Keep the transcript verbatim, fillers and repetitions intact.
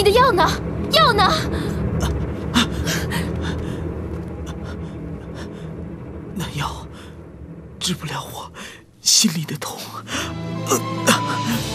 你的药呢？药呢？ 那药治不了我心里的痛。